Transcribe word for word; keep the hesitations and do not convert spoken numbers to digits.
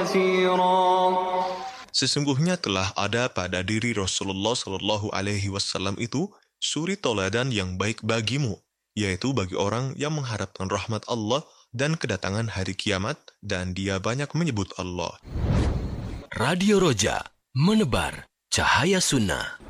كثيرا. Sesungguhnya telah ada pada diri Rasulullah Shallallahu Alaihi Wasallam itu suri toladan yang baik bagimu, yaitu bagi orang yang mengharapkan rahmat Allah dan kedatangan hari kiamat, dan dia banyak menyebut Allah. Radio Roja, menebar cahaya sunnah.